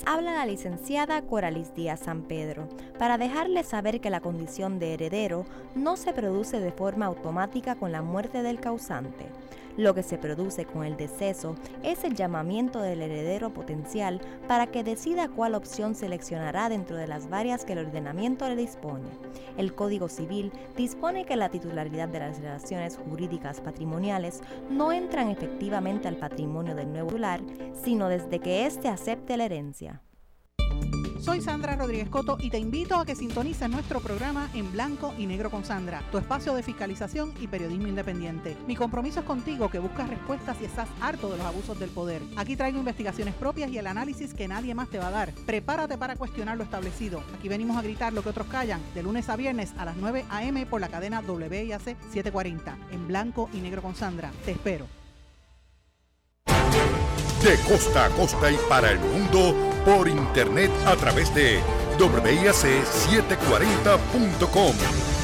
habla la licenciada Coralis Díaz San Pedro para dejarles saber que la condición de heredero no se produce de forma automática con la muerte del causante. Lo que se produce con el deceso es el llamamiento del heredero potencial para que decida cuál opción seleccionará dentro de las varias que el ordenamiento le dispone. El Código Civil dispone que la titularidad de las relaciones jurídicas patrimoniales no entran efectivamente al patrimonio del nuevo titular, sino desde que éste acepte la herencia. Soy Sandra Rodríguez Coto y te invito a que sintonices nuestro programa En Blanco y Negro con Sandra, tu espacio de fiscalización y periodismo independiente. Mi compromiso es contigo, que buscas respuestas y estás harto de los abusos del poder. Aquí traigo investigaciones propias y el análisis que nadie más te va a dar. Prepárate para cuestionar lo establecido. Aquí venimos a gritar lo que otros callan, de lunes a viernes a las 9 a.m. por la cadena WIAC 740. En Blanco y Negro con Sandra. Te espero. De costa a costa y para el mundo por internet a través de WIAC740.com.